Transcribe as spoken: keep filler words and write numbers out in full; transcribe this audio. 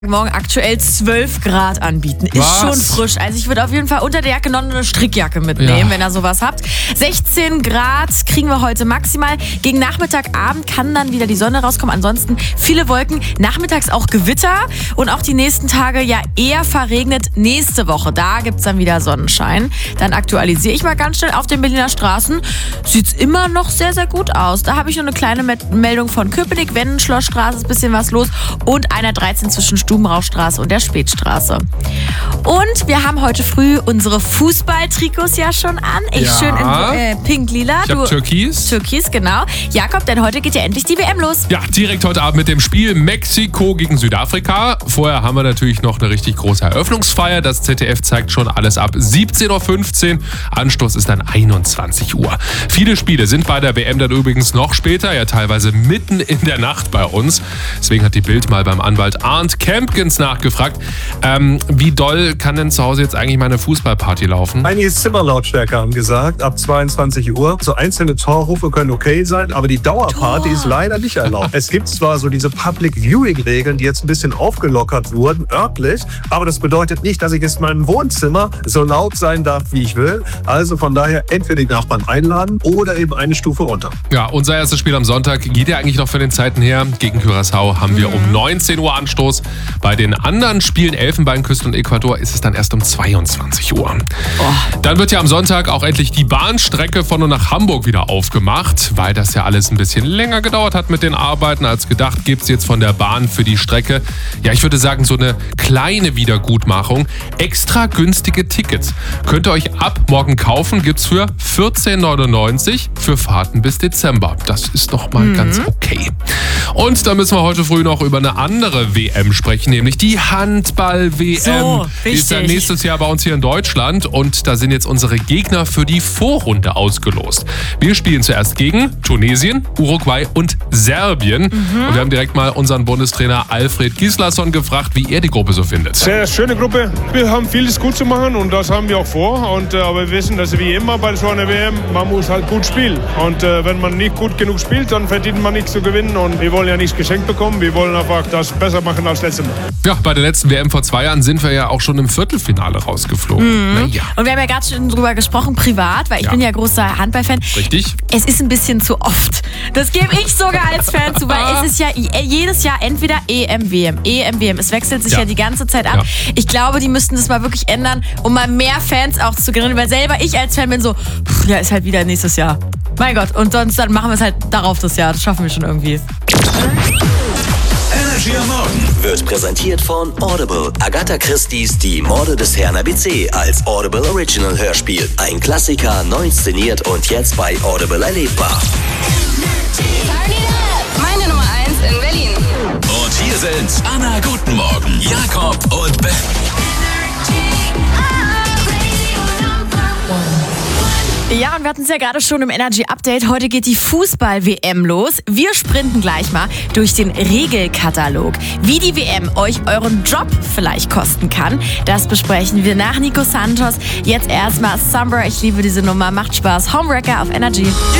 Morgen aktuell zwölf Grad anbieten. Ist Was? schon frisch. Also ich würde auf jeden Fall unter der Jacke noch eine Strickjacke mitnehmen, Ja. wenn ihr sowas habt. sechzehn Grad kriegen wir heute maximal. Gegen Nachmittagabend kann dann wieder die Sonne rauskommen. Ansonsten viele Wolken. Nachmittags auch Gewitter. Und auch die nächsten Tage ja eher verregnet. Nächste Woche, da gibt's dann wieder Sonnenschein. Dann aktualisiere ich mal ganz schnell. Auf den Berliner Straßen sieht's immer noch sehr, sehr gut aus. Da habe ich nur eine kleine Meldung von Köpenick. Wendenschlossstraße ist ein bisschen was los. Und einer dreizehn zwischen Stubenrauchstraße und der Spätstraße. Und wir haben heute früh unsere Fußballtrikots ja schon an. Ich Ja. schön in äh, pink-lila. Ich hab Türkis. Türkis, genau. Jakob, denn heute geht ja endlich die W M los. Ja, direkt heute Abend mit dem Spiel Mexiko gegen Südafrika. Vorher haben wir natürlich noch eine richtig große Eröffnungsfeier. Das Z D F zeigt schon alles ab siebzehn Uhr fünfzehn. Anstoß ist dann einundzwanzig Uhr. Viele Spiele sind bei der W M dann übrigens noch später, ja teilweise mitten in der Nacht bei uns. Deswegen hat die Bild mal beim Anwalt Arndt Kempkens nachgefragt, ähm, wie doll kann denn zu Hause jetzt eigentlich meine Fußballparty laufen? Einige Zimmerlautstärke haben gesagt, ab zweiundzwanzig Uhr. So einzelne Torrufe können okay sein, aber die Dauerparty Tor. ist leider nicht erlaubt. Es gibt zwar so diese Public Viewing-Regeln, die jetzt ein bisschen aufgelockert wurden, örtlich, aber das bedeutet nicht, dass ich jetzt in meinem Wohnzimmer so laut sein darf, wie ich will. Also von daher entweder die Nachbarn einladen oder eben eine Stufe runter. Ja, unser erstes Spiel am Sonntag geht ja eigentlich noch für den Zeiten her. Gegen Curaçao haben wir um neunzehn Uhr Anstoß. Bei den anderen Spielen Elfenbeinküste und Ecuador ist es dann erst um zweiundzwanzig Uhr. Oh. Dann wird ja am Sonntag auch endlich die Bahnstrecke von und nach Hamburg wieder aufgemacht. Weil das ja alles ein bisschen länger gedauert hat mit den Arbeiten als gedacht, gibt es jetzt von der Bahn für die Strecke, ja ich würde sagen so eine kleine Wiedergutmachung. Extra günstige Tickets könnt ihr euch ab morgen kaufen, gibt es für vierzehn neunundneunzig für Fahrten bis Dezember. Das ist doch mal mhm. ganz okay. Und da müssen wir heute früh noch über eine andere W M sprechen, nämlich die Handball-W M. So, die ist dann nächstes Jahr bei uns hier in Deutschland und da sind jetzt unsere Gegner für die Vorrunde ausgelost. Wir spielen zuerst gegen Tunesien, Uruguay und Serbien. Mhm. Und wir haben direkt mal unseren Bundestrainer Alfred Gislason gefragt, wie er die Gruppe so findet. Sehr schöne Gruppe. Wir haben vieles gut zu machen und das haben wir auch vor. Und, äh, aber wir wissen, dass wie immer bei so einer W M, man muss halt gut spielen. Und äh, wenn man nicht gut genug spielt, dann verdient man nichts zu gewinnen. Und wir wollen ja nichts geschenkt bekommen. Wir wollen einfach das besser machen als letztes Mal. Ja, bei der letzten W M vor zwei Jahren sind wir ja auch schon im Viertelfinale rausgeflogen. Mhm. Na ja. Und wir haben ja gerade schon drüber gesprochen, privat, weil ich Ja. bin ja großer Handballfan. Richtig. Es ist ein bisschen zu oft. Das gebe ich sogar als Fan zu, weil es ist ja jedes Jahr entweder E M, W M, E M, W M. Es wechselt sich ja, Ja. die ganze Zeit ab. Ja. Ich glaube, die müssten das mal wirklich ändern, um mal mehr Fans auch zu generieren, weil selber ich als Fan bin so, pff, ja, ist halt wieder nächstes Jahr. Mein Gott, und sonst dann machen wir es halt darauf das Jahr. Das schaffen wir schon irgendwie. Energy am Morgen wird präsentiert von Audible. Agatha Christie's Die Morde des Herrn A B C als Audible Original Hörspiel. Ein Klassiker, neu inszeniert und jetzt bei Audible erlebbar. Meine Nummer eins in Berlin. Und hier sind Anna, guten Morgen, Jakob und Ben. Ja, und wir hatten es ja gerade schon im Energy Update. Heute geht die Fußball-W M los. Wir sprinten gleich mal durch den Regelkatalog. Wie die W M euch euren Job vielleicht kosten kann, das besprechen wir nach Nico Santos. Jetzt erstmal Summer. Ich liebe diese Nummer. Macht Spaß. Homewrecker auf Energy.